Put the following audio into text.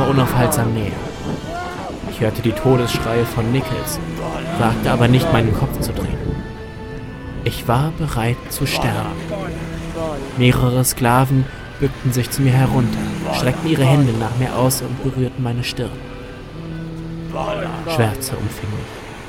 immer unaufhaltsam näher. Ich hörte die Todesschreie von Nichols, wagte aber nicht, meinen Kopf zu drehen. Ich war bereit zu sterben. Mehrere Sklaven bückten sich zu mir herunter, streckten ihre Hände nach mir aus und berührten meine Stirn. Schwärze umfing mich.